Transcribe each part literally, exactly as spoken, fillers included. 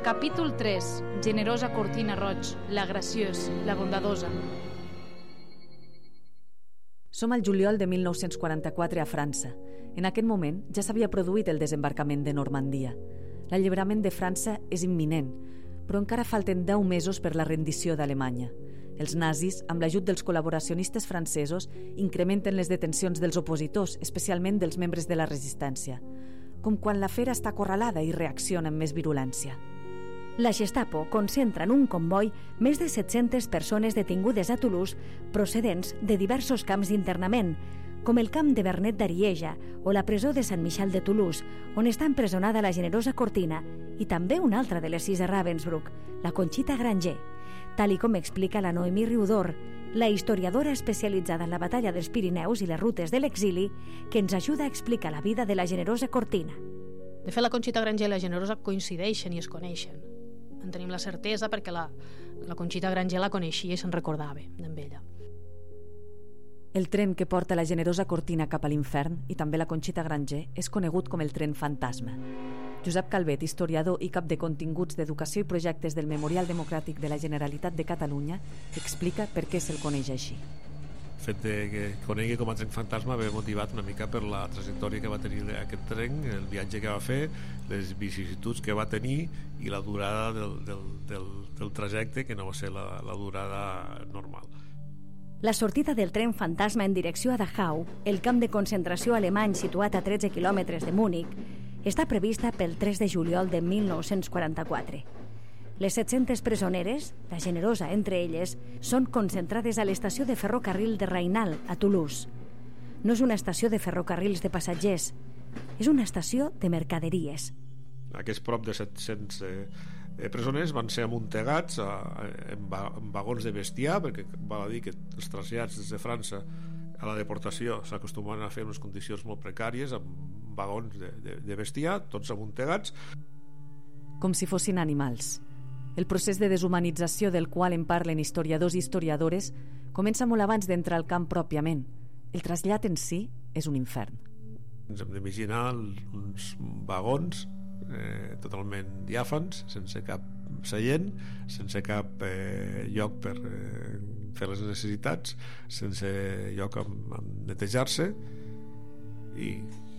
Capítol tres. Generosa Cortina Roig, la graciosa, la bondadosa. Som al juliol de mil nou-cents quaranta-quatre a França. En aquest moment ja s'havia produït el desembarcament de Normandia. L'alliberament de França és imminent, però encara falten deu mesos per la rendició d'Alemanya. Els nazis, amb l'ajut dels col·laboracionistes francesos, incrementen les detencions dels opositors, especialment dels membres de la resistència. Com quan la fera està acorralada i reacciona amb més virulència. La Gestapo concentra en un comboi més de set-centes persones detingudes a Toulouse procedents de diversos camps d'internament, com el camp de Vernet d'Arieja o la presó de Sant Michel de Toulouse, on està empresonada la generosa Cortina, i també una altra de les sis de Ravensbrück, la Conxita Granger, tal i com explica la Noemí Riudor, la historiadora especialitzada en la batalla dels Pirineus i les rutes de l'exili, que ens ajuda a explicar la vida de la generosa Cortina. De fet, la Conxita Granger i la generosa coincideixen i es coneixen. En tenim la certesa perquè la, la Conxita Granger la coneixia i se'n recordava d'en ella. El tren que porta la generosa Cortina cap a l'infern, i també la Conxita Granger, és conegut com el tren fantasma. Josep Calvet, historiador i cap de continguts d'educació i projectes del Memorial Democràtic de la Generalitat de Catalunya, explica per què se'l coneix així. El fet de que conegui com a tren fantasma ve motivat una mica per la trajectòria que va tenir aquest tren, el viatge que va fer, les vicissituds que va tenir i la durada del, del, del, del trajecte, que no va ser la, la durada normal. La sortida del tren fantasma en direcció a Dachau, el camp de concentració alemany situat a tretze quilòmetres de Múnich, està prevista pel tres de juliol de mil nou-cents quaranta-quatre. Les set-centes presoneres, la generosa entre elles, són concentrades a l'estació de ferrocarril de Rainal, a Toulouse. No és una estació de ferrocarrils de passatgers, és una estació de mercaderies. Aquests prop de set-cents eh, presoners van ser amuntegats a, en, va, en vagons de bestiar, perquè val a dir que els trasllats des de França a la deportació s'acostumaven a fer en unes condicions molt precàries, amb vagons de, de, de bestiar, tots amuntegats. Com si fossin animals. El procés de deshumanització del qual en parlen historiadors i historiadores comença molt abans d'entrar al camp pròpiament. El trasllat en si és un infern. Ens hem d'imaginar uns vagons eh, totalment diàfans, sense cap seient, sense cap eh, lloc per eh, fer les necessitats, sense lloc on, on netejar-se, i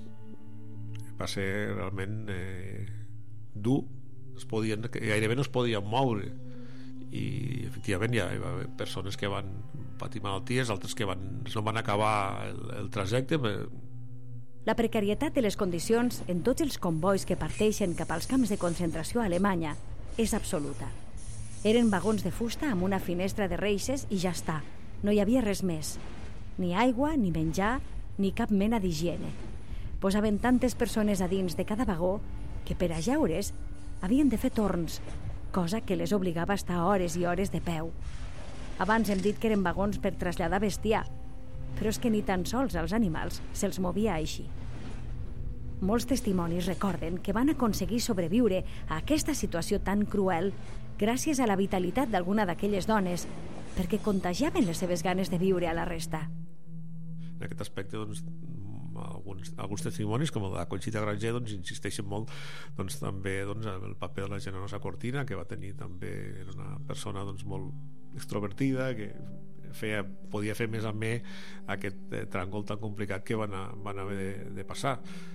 va ser realment eh, dur. Es podien, gairebé no es podien moure, i efectivament hi ha, hi va haver persones que van patir malalties, altres que van, no van acabar el, el trajecte. La precarietat de les condicions en tots els convois que parteixen cap als camps de concentració a Alemanya és absoluta. Eren vagons de fusta amb una finestra de reixes i ja està, no hi havia res més, ni aigua, ni menjar, ni cap mena d'higiene. Posaven tantes persones a dins de cada vagó que per a jaure's havien de fer torns, cosa que les obligava a estar hores i hores de peu. Abans hem dit que eren vagons per traslladar bestiar, però és que ni tan sols als animals se'ls movia així. Molts testimonis recorden que van aconseguir sobreviure a aquesta situació tan cruel gràcies a la vitalitat d'alguna d'aquelles dones, perquè contagiaven les seves ganes de viure a la resta. En aquest aspecte, doncs, alguns, alguns testimonis, com el de la Conxita Granger, doncs, insisteixen molt doncs, també doncs, en el paper de la generosa Cortina, que va tenir també, era una persona doncs, molt extrovertida, que feia, podia fer més amè aquest eh, tràngol tan complicat que van, a, van haver de, de passar.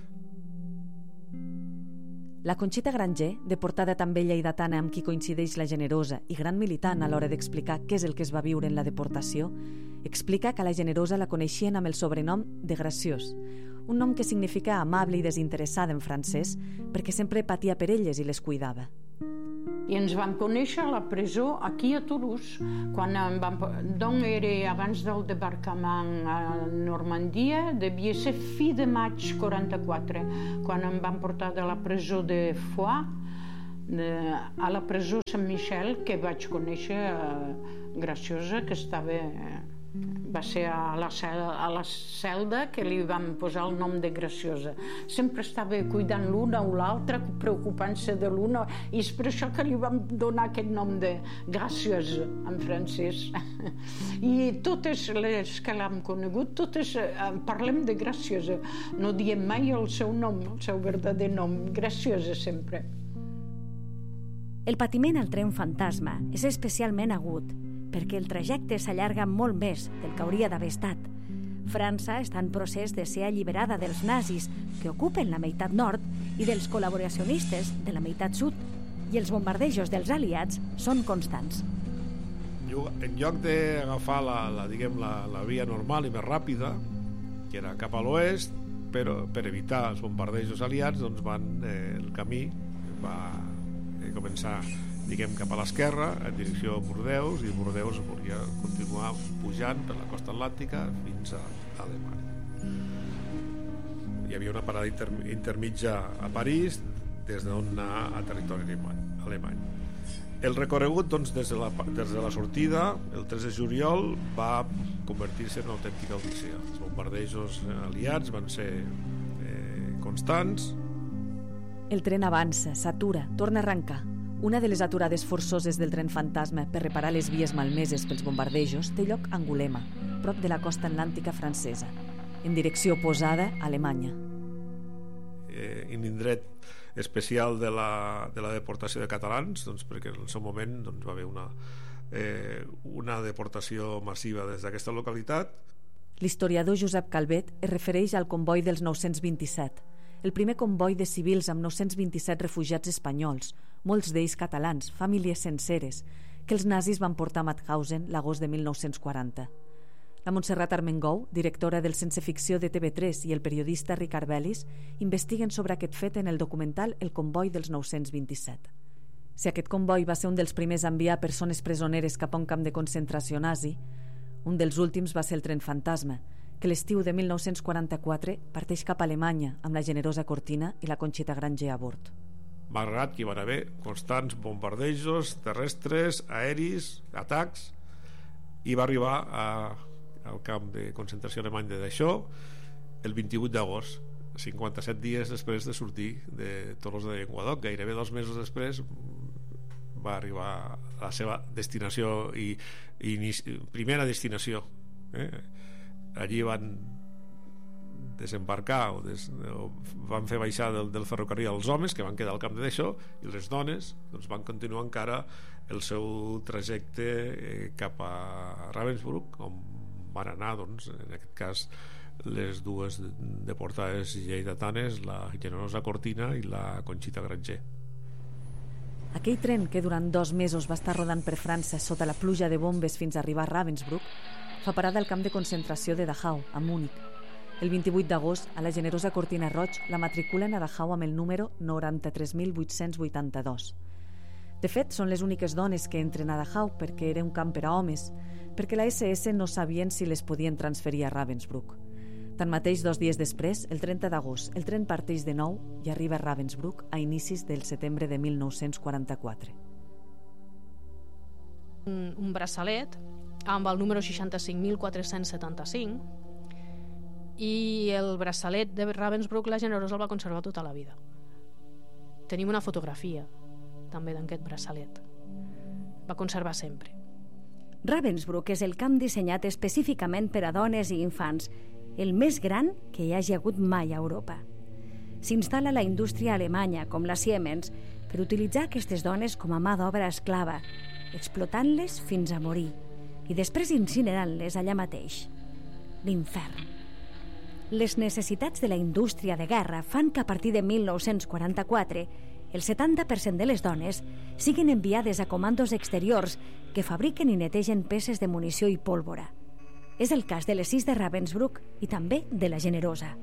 La Conxita Granger, deportada també lleidatana amb qui coincideix la generosa i gran militant a l'hora d'explicar què és el que es va viure en la deportació, explica que la generosa la coneixien amb el sobrenom de graciós, un nom que significa amable i desinteressada en francès, perquè sempre patia per elles i les cuidava. I ens vam conèixer a la presó aquí a Toulouse, quan em vam, doncs era abans del debarcament a Normandia, devia ser fi de maig quaranta-quatre, quan em van portar de la presó de Foix de, a la presó Sant Michel, que vaig conèixer eh, Graciosa, que estava... va ser a la, cel, a la celda que li vam posar el nom de Graciosa. Sempre estava cuidant l'una o l'altra, preocupant-se de l'una, i és per això que li vam donar aquest nom de Graciosa en francès. I totes les que l'hem conegut, totes eh, parlem de Graciosa. No diem mai el seu nom, el seu verdader nom, Graciosa sempre. El patiment al tren fantasma és especialment agut perquè el trajecte s'allarga molt més del que hauria d'haver estat. França està en procés de ser alliberada dels nazis que ocupen la meitat nord i dels col·laboracionistes de la meitat sud, i els bombardejos dels aliats són constants. En lloc d'agafar la, la, diguem, la, la via normal i més ràpida, que era cap a l'oest, però per evitar els bombardejos aliats, doncs van, eh, el camí va eh, començar, diguem, cap a l'esquerra, en direcció a Bordeus, i Bordeus volia continuar pujant per la costa atlàntica fins a Alemanya. Hi havia una parada inter, intermitja a París, des d'on anar a territori alemany. El recorregut, doncs, des de la, des de la sortida, el tres de juliol, va convertir-se en una autèntica odissea. Els bombardejos aliats van ser eh, constants. El tren avança, s'atura, torna a arrencar. Una de les aturades forçoses del tren fantasma per reparar les vies malmeses pels bombardejos té lloc a Angulema, prop de la costa atlàntica francesa, en direcció oposada a Alemanya. Eh, en indret especial de la, de la deportació de catalans, doncs, perquè en el seu moment doncs, va haver una, eh, una deportació massiva des d'aquesta localitat. L'historiador Josep Calvet es refereix al comboi dels nou-cents vint-i-set, el primer comboi de civils amb nou-cents vint-i-set refugiats espanyols, molts d'ells catalans, famílies senceres, que els nazis van portar a Mauthausen l'agost de mil nou-cents quaranta. La Montserrat Armengou, directora del Sense Ficció de T V tres, i el periodista Ricard Bellis investiguen sobre aquest fet en el documental El comboi dels nou-cents vint-i-set. Si aquest comboi va ser un dels primers a enviar persones presoneres cap a un camp de concentració nazi, un dels últims va ser el tren fantasma, que l'estiu de mil nou-cents quaranta-quatre parteix cap a Alemanya amb la generosa Cortina i la Conxita Granger a bord. Malgrat que hi van haver constants bombardejos terrestres, aeris, atacs, i va arribar a al camp de concentració alemany de Dachau el vint-i-vuit d'agost, cinquanta-set dies després de sortir de Tolosa de Llenguadoc. Gairebé dos mesos després va arribar a la seva destinació i, i primera destinació, eh? Allí van desembarcar o, des, o van fer baixar del, del ferrocarril els homes que van quedar al camp de Dachau, i les dones doncs, van continuar encara el seu trajecte eh, cap a Ravensbrück, on van anar, doncs, en aquest cas, les dues deportades lleidatanes, la generosa Cortina i la Conxita Granger. Aquell tren que durant dos mesos va estar rodant per França sota la pluja de bombes fins a arribar a Ravensbrück fa parada al camp de concentració de Dachau, a Múnich. El vint-i-vuit d'agost, a la generosa Cortina Roig la matriculen a Dachau amb el número noranta-tres mil vuit-cents vuitanta-dos. De fet, són les úniques dones que entren a Dachau perquè era un camp per a homes, perquè la esse esse no sabien si les podien transferir a Ravensbrück. Tanmateix, dos dies després, el trenta d'agost, el tren parteix de nou i arriba a Ravensbrück a inicis del setembre de mil nou-cents quaranta-quatre. Un, un braçalet amb el número seixanta-cinc mil quatre-cents setanta-cinc, i el braçalet de Ravensbrück la Generosa el va conservar tota la vida. Tenim una fotografia també d'aquest braçalet. Va conservar sempre. Ravensbrück és el camp dissenyat específicament per a dones i infants, el més gran que hi hagi hagut mai a Europa. S'instal·la la indústria alemanya, com la Siemens, per utilitzar aquestes dones com a mà d'obra esclava, explotant-les fins a morir i després incinerant-les allà mateix. L'infern. Les necessitats de la indústria de guerra fan que a partir de mil nou-cents quaranta-quatre el setanta per cent de les dones siguin enviades a comandos exteriors que fabriquen i netegen peces de munició i pólvora. És el cas de les sis de Ravensbrück i també de la Generosa.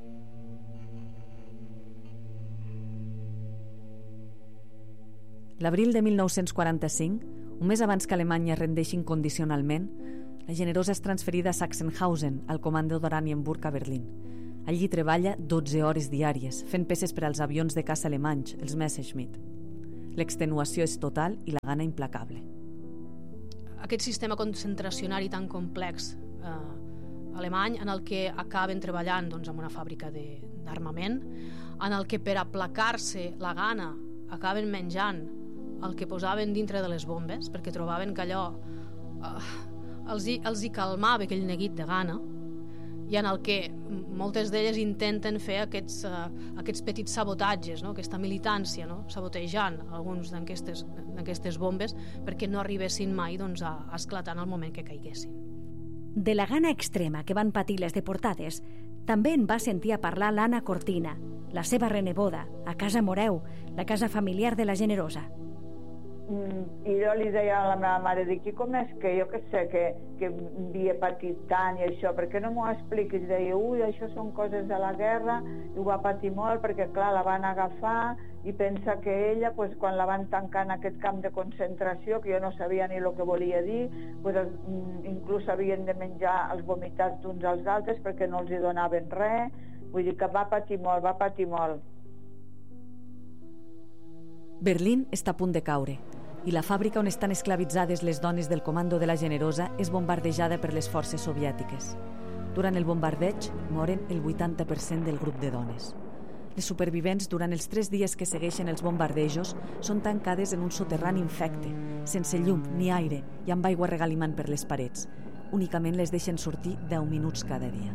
L'abril de mil nou-cents quaranta-cinc, un mes abans que Alemanya es rendeixi incondicionalment, la Generosa és transferida a Sachsenhausen, al comando d'Oranienburg a Berlín. Allí treballa dotze hores diàries, fent peces per als avions de caça alemanys, els Messerschmitt. L'extenuació és total i la gana implacable. Aquest sistema concentracionari tan complex eh, alemany, en el que acaben treballant doncs, en una fàbrica d'armament, en el que per aplacar-se la gana acaben menjant el que posaven dintre de les bombes, perquè trobaven que allò eh, els, hi, els hi calmava aquell neguit de gana, i en el que moltes d'elles intenten fer aquests, uh, aquests petits sabotatges, no? Aquesta militància, no? Sabotejant alguns d'aquestes bombes perquè no arribessin mai doncs, a, a esclatar en el moment que caiguessin. De la gana extrema que van patir les deportades, també en va sentir a parlar l'Anna Cortina, la seva reneboda, a Casa Moreu, la casa familiar de la Generosa. I jo li deia a la meva mare, dic, i com és que jo que sé que, que havia patit tant i això, per què no m'ho expliquis? I deia, ui, això són coses de la guerra, i ho va patir molt perquè, clar, la van agafar i pensa que ella, pues, quan la van tancar en aquest camp de concentració, que jo no sabia ni el que volia dir, pues, inclús havien de menjar els vomitats d'uns als altres perquè no els hi donaven res, vull dir que va patir molt, va patir molt. Berlín està a punt de caure i la fàbrica on estan esclavitzades les dones del comando de la Generosa és bombardejada per les forces soviètiques. Durant el bombardeig moren el vuitanta per cent del grup de dones. Les supervivents, durant els tres dies que segueixen els bombardejos, són tancades en un soterrani infecte, sense llum ni aire i amb aigua regalimant per les parets. Únicament les deixen sortir deu minuts cada dia.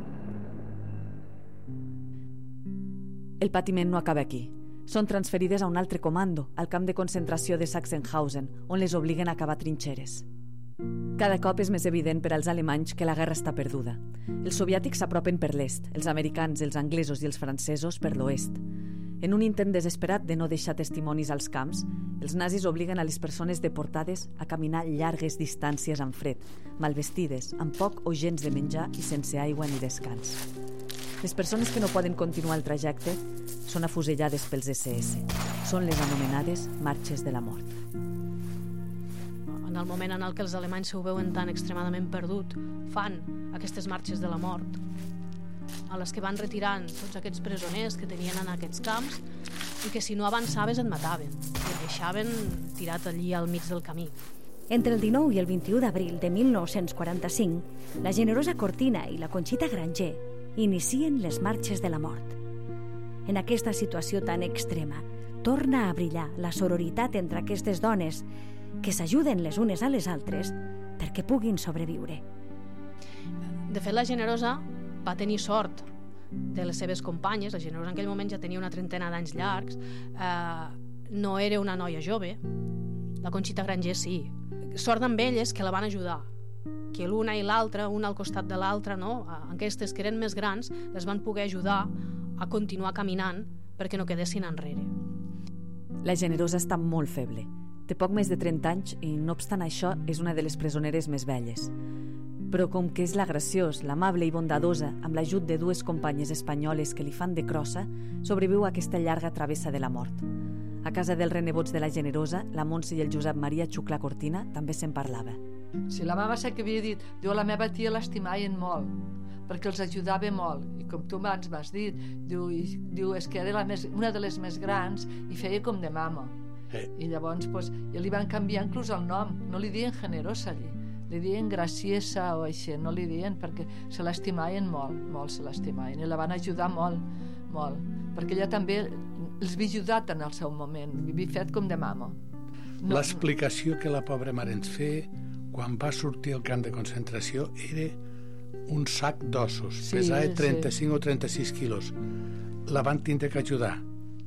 El patiment no acaba aquí. Són transferides a un altre comando, al camp de concentració de Sachsenhausen, on les obliguen a cavar trinxeres. Cada cop és més evident per als alemanys que la guerra està perduda. Els soviètics s'apropen per l'est, els americans, els anglesos i els francesos per l'oest. En un intent desesperat de no deixar testimonis als camps, els nazis obliguen a les persones deportades a caminar llargues distàncies amb fred, mal vestides, amb poc o gens de menjar i sense aigua ni descans. Les persones que no poden continuar el trajecte són afusellades pels esse esse. Són les anomenades marxes de la mort. En el moment en el que els alemanys s'ho veuen tan extremadament perdut, fan aquestes marxes de la mort, a les que van retirant tots aquests presoners que tenien en aquests camps i que si no avançaves et mataven i et deixaven tirat allí al mig del camí. Entre el dinou i el vint-i-u d'abril de mil nou-cents quaranta-cinc, la Generosa Cortina i la Conxita Granger inicien les marxes de la mort. En aquesta situació tan extrema, torna a brillar la sororitat entre aquestes dones que s'ajuden les unes a les altres perquè puguin sobreviure. De fet, la Generosa va tenir sort de les seves companyes. La Generosa en aquell moment ja tenia una trentena d'anys llargs, eh, no era una noia jove. La Conxita Granger sí. Sort amb elles que la van ajudar, que l'una i l'altra, una al costat de l'altra, no? Aquestes que eren més grans, les van poder ajudar a continuar caminant perquè no quedessin enrere. La Generosa està molt feble. Té poc més de trenta anys i, no obstant això, és una de les presoneres més velles. Però com que és la graciós, l'amable i bondadosa, amb l'ajut de dues companyes espanyoles que li fan de crossa, sobreviu a aquesta llarga travessa de la mort. A casa dels renebots de la Generosa, la Montse i el Josep Maria Xuclà Cortina també se'n parlava. Si la meva sé que havia dit, diu, la meva tia l'estimaven molt, perquè els ajudava molt, i com tu abans m'has dit, diu, i, diu és que era la més, una de les més grans i feia com de mama. Eh. I llavors pues, ja li van canviar inclús el nom, no li diuen Generosa allí, li diuen Graciesa o així, no li diuen perquè se l'estimaven molt, molt se l'estimaven, i la van ajudar molt, molt, perquè ella també els havia ajudat en el seu moment, havia fet com de mama. No, l'explicació que la pobra mare ens feia quan va sortir al camp de concentració era un sac d'ossos, sí, pesava trenta-cinc sí. o trenta-sis quilos. La van tindre que ajudar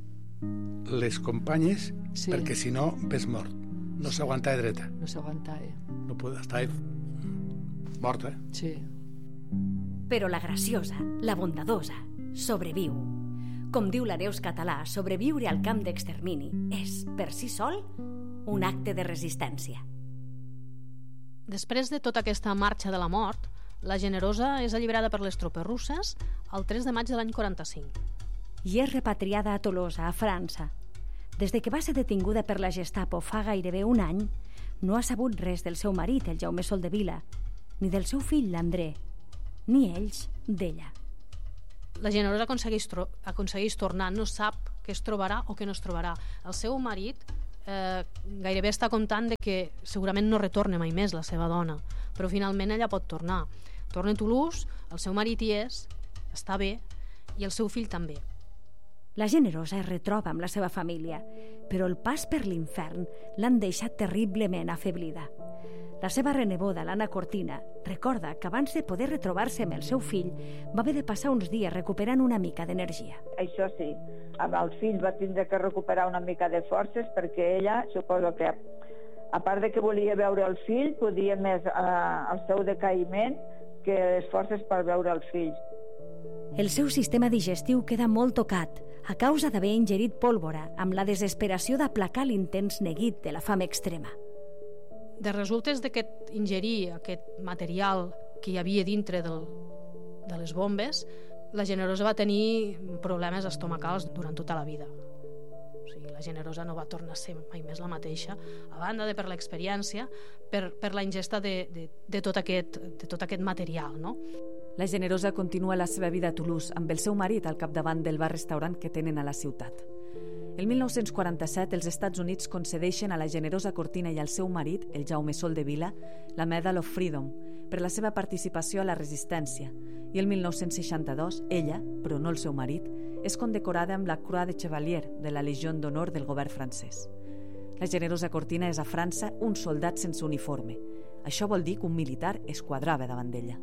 les companyes sí. perquè si no ves mort. No sí. s'aguantava dreta. No s'aguantava. No podia estar morta. Sí. Però la graciosa, la bondadosa, sobreviu. Com diu l'Areus català, sobreviure al camp d'extermini és, per si sol, un acte de resistència. Després de tota aquesta marxa de la mort, la Generosa és alliberada per les tropes russes el tres de maig de l'any quaranta-cinc. I és repatriada a Tolosa, a França. Des de que va ser detinguda per la Gestapo fa gairebé un any, no ha sabut res del seu marit, el Jaume Soldevila, ni del seu fill, l'André, ni ells d'ella. La Generosa aconsegueix, tro- aconsegueix tornar, no sap què es trobarà o què no es trobarà. El seu marit eh, gairebé està comptant de que segurament no retorna mai més la seva dona, però finalment ella pot tornar. Torna a Toulouse, el seu marit hi és, està bé, i el seu fill també. La Generosa es retroba amb la seva família, però el pas per l'infern l'han deixat terriblement afeblida. La seva reneboda, l'Anna Cortina, recorda que abans de poder retrobar-se amb el seu fill va haver de passar uns dies recuperant una mica d'energia. Això sí, amb el fill va tindre que recuperar una mica de forces perquè ella, suposo que, a part de que volia veure el fill, podia més eh, el seu decaïment que les forces per veure el fill. El seu sistema digestiu queda molt tocat a causa d'haver ingerit pólvora amb la desesperació d'aplacar l'intens neguit de la fam extrema. De resultes d'aquest ingerir aquest material que hi havia dintre del, de les bombes, la Generosa va tenir problemes estomacals durant tota la vida. O sigui, la Generosa no va tornar a ser mai més la mateixa, a banda de per l'experiència, per, per la ingesta de, de, de, tot aquest, de tot aquest material, no? La Generosa continua la seva vida a Toulouse amb el seu marit al capdavant del bar-restaurant que tenen a la ciutat. El mil nou-cents quaranta-set, els Estats Units concedeixen a la Generosa Cortina i al seu marit, el Jaume Soldevila, la Medal of Freedom per la seva participació a la resistència, i el mil nou-cents seixanta-dos, ella, però no el seu marit, és condecorada amb la Croix de Chevalier de la Legió d'Honor del govern francès. La Generosa Cortina és a França un soldat sense uniforme. Això vol dir que un militar es quadrava davant d'ella.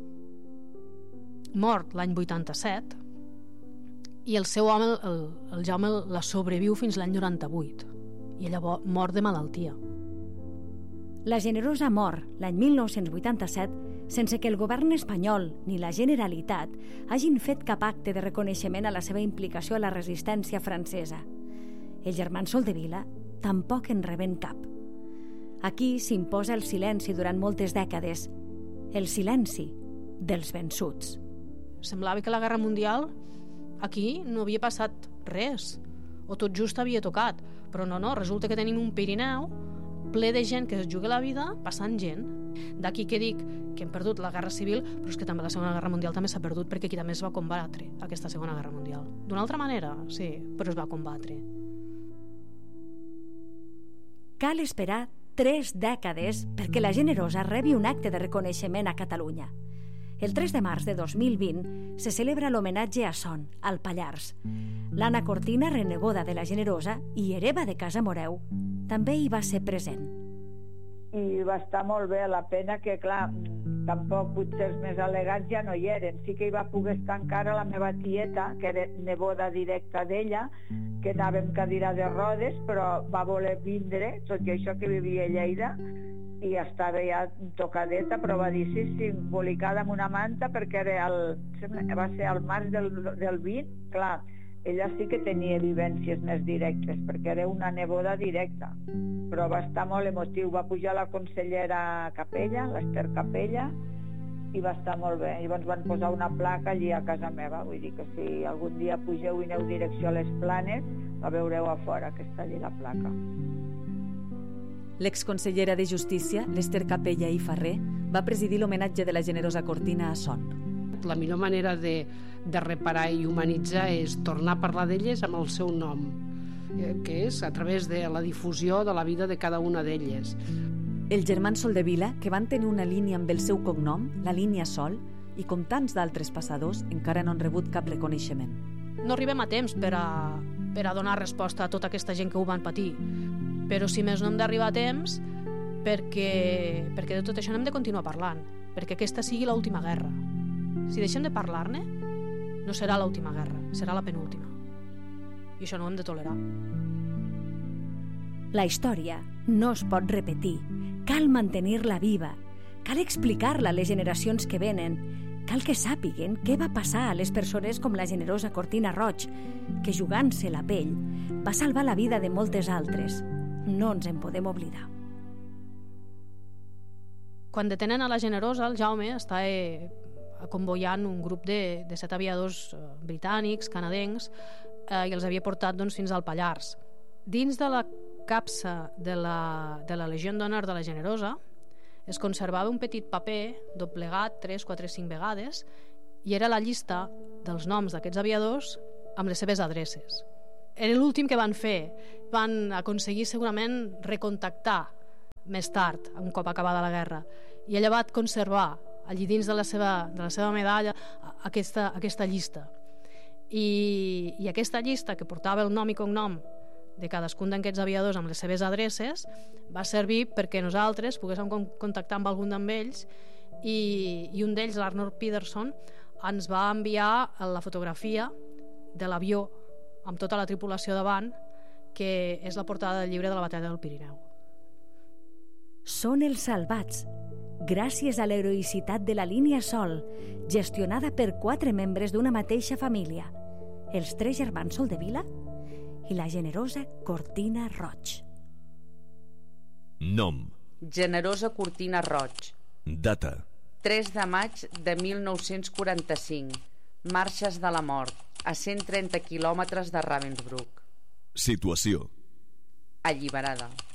Mort l'any vuitanta-set, i el seu home, el, el Jaume, la sobreviu fins l'any noranta-vuit, i ella mor de malaltia. La Generosa mor l'any mil nou-cents vuitanta-set sense que el govern espanyol ni la Generalitat hagin fet cap acte de reconeixement a la seva implicació a la resistència francesa. Els germans Soldevila tampoc en reben cap. Aquí s'imposa el silenci durant moltes dècades, el silenci dels vençuts. Semblava que la Guerra Mundial aquí no havia passat res, o tot just havia tocat, però no, no, resulta que tenim un Pirineu ple de gent que es juga la vida passant gent. D'aquí que dic que hem perdut la Guerra Civil, però és que també la Segona Guerra Mundial també s'ha perdut perquè aquí també es va combatre aquesta Segona Guerra Mundial. D'una altra manera, sí, però es va combatre. Cal esperar tres dècades perquè la Generosa rebi un acte de reconeixement a Catalunya. El tres de març de dos mil vint se celebra l'homenatge a Son, al Pallars. L'Anna Cortina, reneboda de la Generosa i hereva de Casa Moreu, també hi va ser present. I va estar molt bé, la pena que, clar, tampoc potser els més al·legats ja no hi eren. Sí que hi va poder estar encara la meva tieta, que era neboda directa d'ella, que anava amb cadira de rodes, però va voler vindre, tot i això que vivia a Lleida, i estava ja tocadeta, però va dir sí, sí, embolicada amb una manta, perquè era el, va ser al març del, del vint, clar, ella sí que tenia vivències més directes, perquè era una neboda directa, però va estar molt emotiu. Va pujar la consellera Capella, l'Ester Capella, i va estar molt bé. Llavors van posar una placa allí a casa meva, vull dir que si algun dia pugeu i aneu direcció a les Planes, la veureu a fora, que està allí la placa. L'exconsellera de Justícia, l'Ester Capella i Ferrer, va presidir l'homenatge de la Generosa Cortina a Son. La millor manera de, de reparar i humanitzar és tornar a parlar d'elles amb el seu nom, que és a través de la difusió de la vida de cada una d'elles. Els germans Soldevila, que van tenir una línia amb el seu cognom, la línia Sol, i com tants d'altres passadors, encara no han rebut cap reconeixement. No arribem a temps per a, per a donar resposta a tota aquesta gent que ho van patir, però si més no hem d'arribar a temps perquè, perquè de tot això n'hem de continuar parlant, perquè aquesta sigui l'última guerra. Si deixem de parlar-ne, no serà l'última guerra, serà la penúltima. I això no ho hem de tolerar. La història no es pot repetir. Cal mantenir-la viva. Cal explicar-la a les generacions que venen. Cal que sàpiguen què va passar a les persones com la Generosa Cortina Roig, que jugant-se la pell va salvar la vida de moltes altres. No ens en podem oblidar. Quan detenen a la Generosa, el Jaume està eh, convoiant un grup de, de set aviadors eh, britànics, canadencs, eh, i els havia portat doncs, fins al Pallars. Dins de la capsa de la, de la Legió d'Honor de la Generosa es conservava un petit paper doblegat tres, quatre, cinc vegades i era la llista dels noms d'aquests aviadors amb les seves adreces. Era l'últim que van fer. Van aconseguir segurament recontactar més tard, un cop acabada la guerra, i ella va conservar allí dins de la seva, de la seva medalla aquesta, aquesta llista. I, I aquesta llista, que portava el nom i cognom de cadascun d'aquests aviadors amb les seves adreces va servir perquè nosaltres poguéssim contactar amb algun d'ells i, i un d'ells, l'Arnold Peterson, ens va enviar la fotografia de l'avió amb tota la tripulació davant, que és la portada del llibre de la batalla del Pirineu. Són els salvats, gràcies a l'heroïcitat de la línia Sol, gestionada per quatre membres d'una mateixa família, els tres germans Soldevila i la generosa Cortina Roig. Nom: Generosa Cortina Roig. Data: tres de maig de mil nou-cents quaranta-cinc. Marxes de la Mort, a cent trenta quilòmetres de Ravensbrück. Situació: Alliberada.